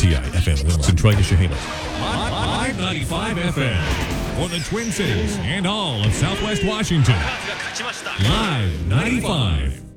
WTI FM Centralia Shahina. Live 95 FM for the Twin Cities and all of Southwest Washington. Live 95.